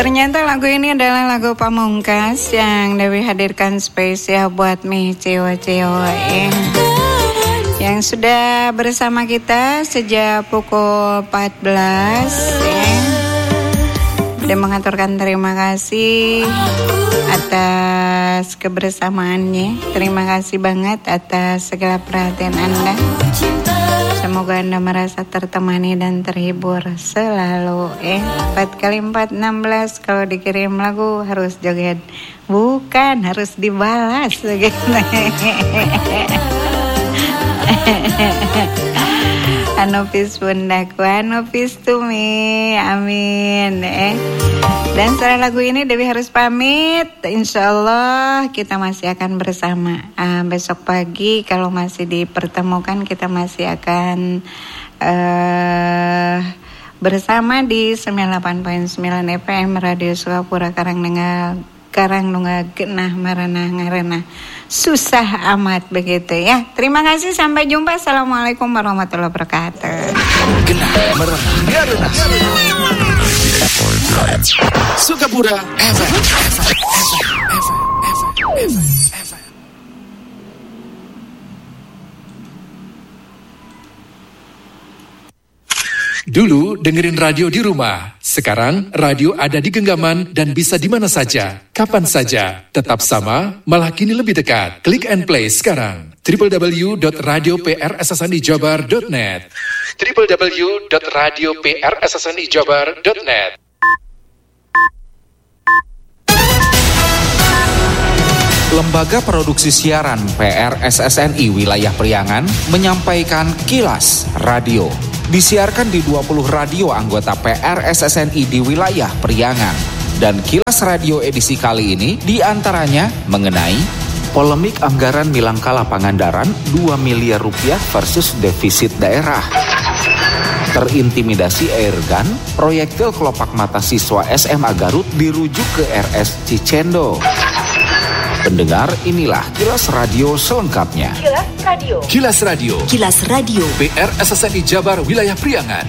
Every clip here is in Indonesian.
Ternyata lagu ini adalah lagu Pamungkas yang Dewi hadirkan spesial buat mi cewek-cewek yang sudah bersama kita sejak pukul 14 ya. Dan mengaturkan terima kasih atas kebersamaannya. Terima kasih banget atas segala perhatian Anda. Semoga Anda merasa tertemani dan terhibur selalu. 4 kali 4 16. Kalau dikirim lagu harus joget, bukan harus dibalas gitu. Anopis pundaku, Anopis tumi, amin. Dan setelah lagu ini Dewi harus pamit. Insya Allah kita masih akan bersama. Besok pagi kalau masih dipertemukan kita masih akan bersama di 98.9 FM Radio Sukapura Karangnunga Genah Maranah Ngaranah. Susah amat begitu ya. Terima kasih, sampai jumpa. Assalamualaikum warahmatullahi wabarakatuh. Genah Maranah Ngaranah Sukapura FM. Dulu dengerin radio di rumah. Sekarang radio ada di genggaman dan bisa di mana saja, kapan saja. Tetap sama, malah kini lebih dekat. Klik and play sekarang. www.radioprssnijabar.net www.radioprssnijabar.net. Lembaga Produksi Siaran PRSSNI Wilayah Priangan menyampaikan Kilas Radio. Disiarkan di 20 radio anggota PRSSNI di wilayah Priangan. Dan Kilas Radio edisi kali ini diantaranya mengenai polemik anggaran Milangkala Pangandaran 2 miliar rupiah versus defisit daerah. Terintimidasi airgun, proyektil kelopak mata siswa SMA Garut dirujuk ke RS Cicendo. Pendengar, inilah Kilas Radio selengkapnya. Kilas Radio. Kilas Radio. Kilas Radio. PRSSNI Jabar Wilayah Priangan.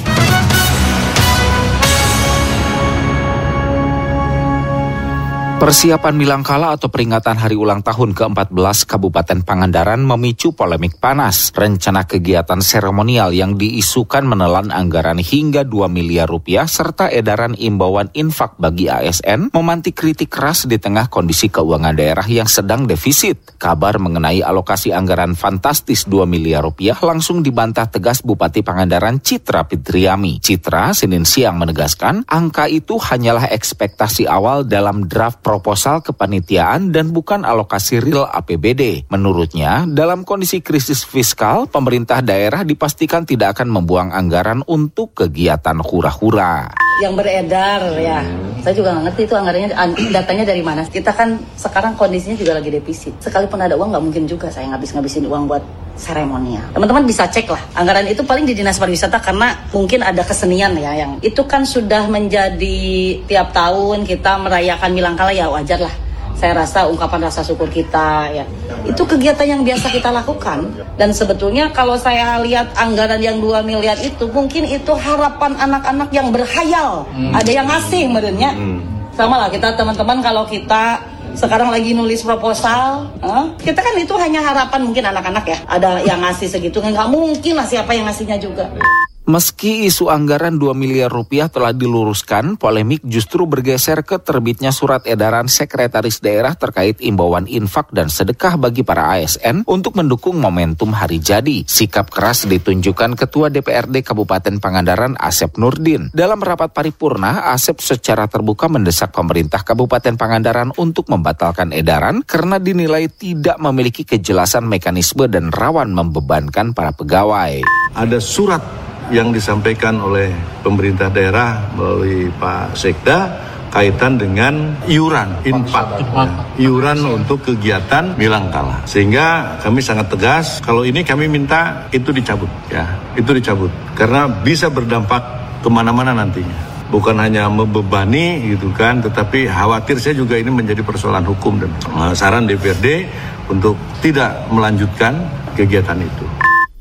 Persiapan Milangkala atau peringatan hari ulang tahun ke-14 Kabupaten Pangandaran memicu polemik panas. Rencana kegiatan seremonial yang diisukan menelan anggaran hingga 2 miliar rupiah serta edaran imbauan infak bagi ASN memantik kritik keras di tengah kondisi keuangan daerah yang sedang defisit. Kabar mengenai alokasi anggaran fantastis 2 miliar rupiah langsung dibantah tegas Bupati Pangandaran Citra Fitriami. Citra Senin siang menegaskan angka itu hanyalah ekspektasi awal dalam draft proposal kepanitiaan dan bukan alokasi real APBD. Menurutnya, dalam kondisi krisis fiskal, pemerintah daerah dipastikan tidak akan membuang anggaran untuk kegiatan hura-hura. Yang beredar ya, saya juga nggak ngerti itu anggarannya, datanya dari mana. Kita kan sekarang kondisinya juga lagi defisit. Sekalipun ada uang nggak mungkin juga saya ngabisin uang buat seremonial. Teman-teman bisa cek lah, anggaran itu paling di Dinas Pariwisata karena mungkin ada kesenian ya, yang itu kan sudah menjadi tiap tahun kita merayakan Milangkala ya wajar lah. Saya rasa ungkapan rasa syukur kita ya. Itu kegiatan yang biasa kita lakukan. Dan sebetulnya kalau saya lihat anggaran yang 2 miliar itu, mungkin itu harapan anak-anak yang berhayal. Ada yang ngasih menurutnya. Sama lah kita teman-teman kalau kita sekarang lagi nulis proposal, kita kan itu hanya harapan mungkin anak-anak ya. Ada yang ngasih segitu, nggak mungkin lah siapa yang ngasihnya juga. Meski isu anggaran 2 miliar rupiah telah diluruskan, polemik justru bergeser ke terbitnya surat edaran Sekretaris Daerah terkait imbauan infak dan sedekah bagi para ASN untuk mendukung momentum hari jadi. Sikap keras ditunjukkan Ketua DPRD Kabupaten Pangandaran Asep Nurdin. Dalam rapat paripurna, Asep secara terbuka mendesak pemerintah Kabupaten Pangandaran untuk membatalkan edaran karena dinilai tidak memiliki kejelasan mekanisme dan rawan membebankan para pegawai. Ada surat yang disampaikan oleh pemerintah daerah melalui Pak Sekda kaitan dengan iuran infak, iuran untuk kegiatan Milangkala. Sehingga kami sangat tegas, kalau ini kami minta itu dicabut, ya, itu dicabut karena bisa berdampak kemana-mana nantinya. Bukan hanya membebani gitu kan, tetapi khawatir saya juga ini menjadi persoalan hukum dan saran DPRD untuk tidak melanjutkan kegiatan itu.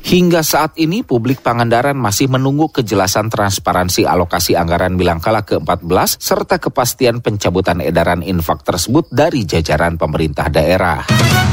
Hingga saat ini, publik Pangandaran masih menunggu kejelasan transparansi alokasi anggaran Milangkala ke-14 serta kepastian pencabutan edaran infak tersebut dari jajaran pemerintah daerah.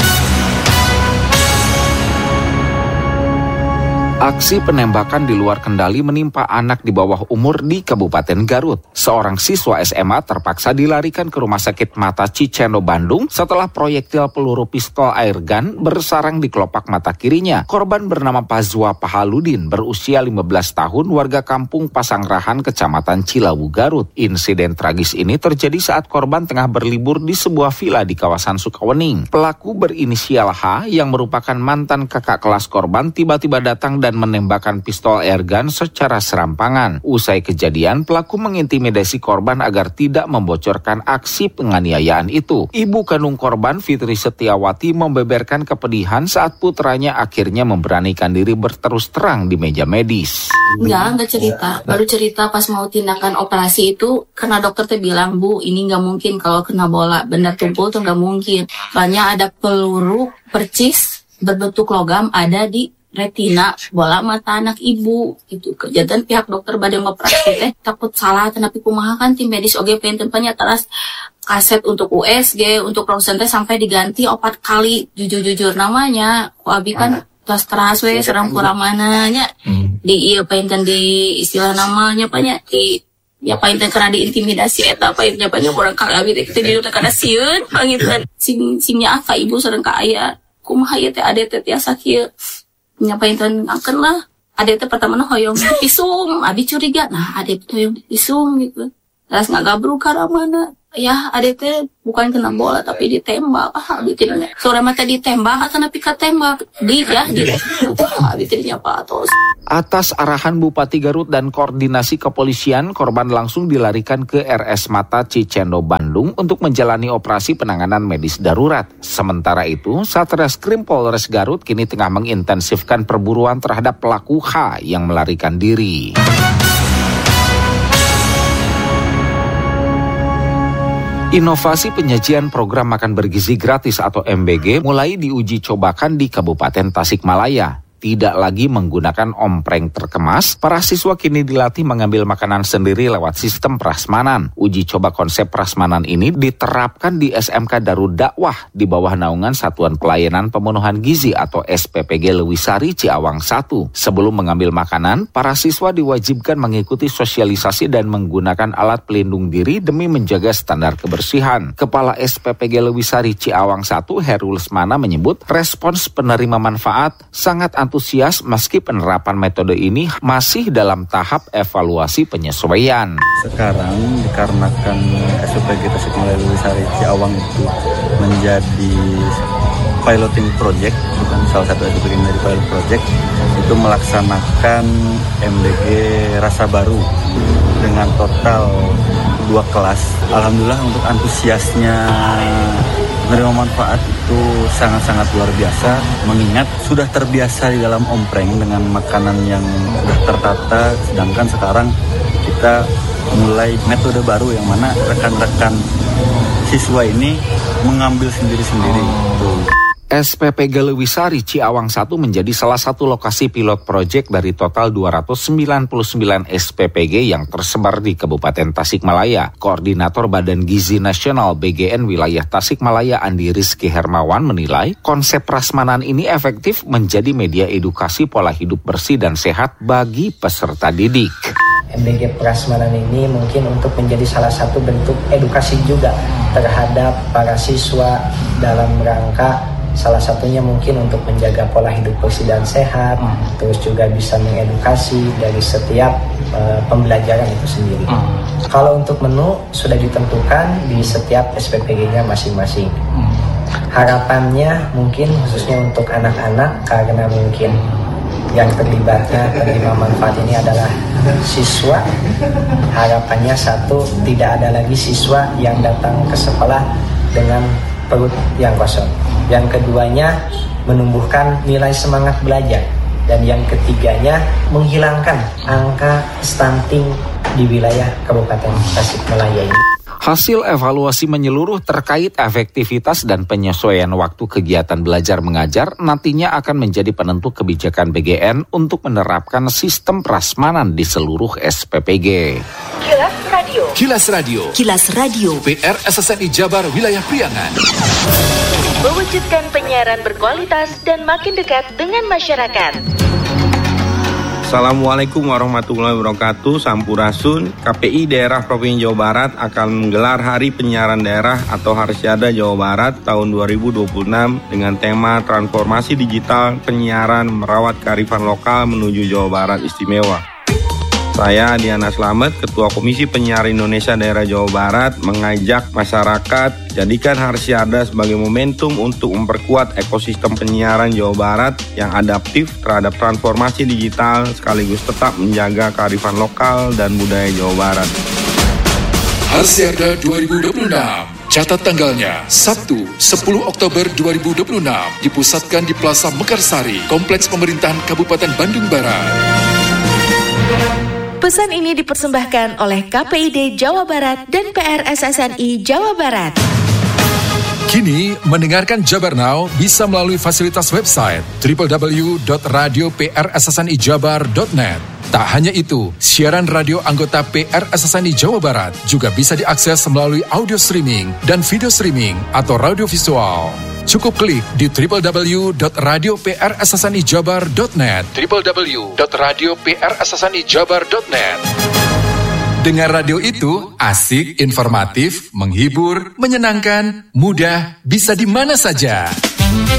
Aksi penembakan di luar kendali menimpa anak di bawah umur di Kabupaten Garut. Seorang siswa SMA terpaksa dilarikan ke Rumah Sakit Mata Cicendo, Bandung setelah proyektil peluru pistol air gun bersarang di kelopak mata kirinya. Korban bernama Pazwa Pahaludin, berusia 15 tahun, warga kampung Pasangrahan, Kecamatan Cilawu, Garut. Insiden tragis ini terjadi saat korban tengah berlibur di sebuah villa di kawasan Sukawening. Pelaku berinisial H yang merupakan mantan kakak kelas korban tiba-tiba datang dan menembakkan pistol airgun secara serampangan. Usai kejadian, pelaku mengintimidasi korban agar tidak membocorkan aksi penganiayaan itu. Ibu kandung korban, Fitri Setiawati, membeberkan kepedihan saat putranya akhirnya memberanikan diri berterus terang di meja medis. Enggak cerita. Baru cerita pas mau tindakan operasi itu, karena dokter tuh bilang, Bu, ini nggak mungkin kalau kena bola benda tumpul tuh nggak mungkin. Soalnya ada peluru percis berbentuk logam ada di retina bola mata anak ibu gitu. Kejadian pihak dokter badai ngoperasi teh takut salah tapi kumaha kan tim medis oge pengen tempatnya teras kaset untuk USG untuk ronsen teh sampai diganti 4 kali jujur namanya abi kan teras we serang kurang mananya di ieu painten di istilah namanya banyak di ya painten karena diintimidasi eta painten banyak orang kali abi teh di dieu kada sieun pangitan singnya ka ibu sareng ka aya kumaha ieu teh ade teh tiasa kieu nyapain akan lah. Adek itu pertama hoyong pisung, abi curiga. Nah, adek itu hoyong pisung gitu. Terus nggak gabruk karena mana? Ya, adek itu bukan kena bola tapi ditembak. Abi tidaknya. Sore mata ditembak atau napi ketembak. Abi tidaknya apa terus. Atas arahan Bupati Garut dan koordinasi kepolisian, korban langsung dilarikan ke RS Mata Cicendo, Bandung untuk menjalani operasi penanganan medis darurat. Sementara itu, Satreskrim Polres Garut kini tengah mengintensifkan perburuan terhadap pelaku H yang melarikan diri. Inovasi penyajian program makan bergizi gratis atau MBG mulai diuji cobakan di Kabupaten Tasikmalaya. Tidak lagi menggunakan ompreng terkemas, para siswa kini dilatih mengambil makanan sendiri lewat sistem prasmanan. Uji coba konsep prasmanan ini diterapkan di SMK Darud Dakwah di bawah naungan Satuan Pelayanan Pemenuhan Gizi atau SPPG Lewisari Ciawang 1. Sebelum mengambil makanan, para siswa diwajibkan mengikuti sosialisasi dan menggunakan alat pelindung diri demi menjaga standar kebersihan. Kepala SPPG Lewisari Ciawang 1, Herul Lesmana, menyebut respons penerima manfaat sangat antusias meski penerapan metode ini masih dalam tahap evaluasi penyesuaian. Sekarang dikarenakan SPPG Tasikmalaya Lewisari Ciawang itu menjadi piloting project, bukan salah satu SPPG dari pilot project, itu melaksanakan MBG rasa baru dengan total 2 kelas. Alhamdulillah untuk antusiasnya menerima manfaat itu sangat-sangat luar biasa, mengingat sudah terbiasa di dalam ompreng dengan makanan yang sudah tertata, sedangkan sekarang kita mulai metode baru yang mana rekan-rekan siswa ini mengambil sendiri-sendiri. SPPG Lewisari Ciawang 1 menjadi salah satu lokasi pilot project dari total 299 SPPG yang tersebar di Kabupaten Tasikmalaya. Koordinator Badan Gizi Nasional BGN Wilayah Tasikmalaya Andi Rizky Hermawan menilai konsep prasmanan ini efektif menjadi media edukasi pola hidup bersih dan sehat bagi peserta didik. MBG prasmanan ini mungkin untuk menjadi salah satu bentuk edukasi juga terhadap para siswa dalam rangka salah satunya mungkin untuk menjaga pola hidup bersih dan sehat, terus juga bisa mengedukasi dari setiap pembelajaran itu sendiri. Kalau untuk menu sudah ditentukan di setiap SPPG-nya masing-masing. Harapannya mungkin khususnya untuk anak-anak karena mungkin yang terlibatnya penerima manfaat ini adalah siswa. Harapannya satu, tidak ada lagi siswa yang datang ke sekolah dengan perut yang kosong. Yang keduanya, menumbuhkan nilai semangat belajar. Dan yang ketiganya, menghilangkan angka stunting di wilayah Kabupaten Tasikmalaya ini. Hasil evaluasi menyeluruh terkait efektivitas dan penyesuaian waktu kegiatan belajar mengajar nantinya akan menjadi penentu kebijakan BGN untuk menerapkan sistem prasmanan di seluruh SPPG. Kilas Radio. Kilas Radio. Kilas Radio. PR SSNI Jabar Wilayah Priangan. Mewujudkan penyiaran berkualitas dan makin dekat dengan masyarakat. Assalamualaikum warahmatullahi wabarakatuh. Sampurasun. KPI Daerah Provinsi Jawa Barat akan menggelar Hari Penyiaran Daerah atau Harsyada Jawa Barat tahun 2026 dengan tema Transformasi Digital Penyiaran Merawat Kearifan Lokal Menuju Jawa Barat Istimewa. Saya Diana Slamet, Ketua Komisi Penyiaran Indonesia Daerah Jawa Barat, mengajak masyarakat jadikan Harsyada sebagai momentum untuk memperkuat ekosistem penyiaran Jawa Barat yang adaptif terhadap transformasi digital sekaligus tetap menjaga kearifan lokal dan budaya Jawa Barat. Harsyada 2026. Catat tanggalnya, Sabtu 10 Oktober 2026, dipusatkan di Plaza Mekarsari, Kompleks Pemerintahan Kabupaten Bandung Barat. Pesan ini dipersembahkan oleh KPID Jawa Barat dan PRSSNI Jawa Barat. Kini, mendengarkan Jabar Now bisa melalui fasilitas website www.radioprssnijabar.net. Tak hanya itu, siaran radio anggota PRSSNI Jawa Barat juga bisa diakses melalui audio streaming dan video streaming atau radio visual. Cukup klik di www.radioprssnijabar.net www.radioprssnijabar.net. Dengan radio itu, asik, informatif, menghibur, menyenangkan, mudah, bisa di mana saja.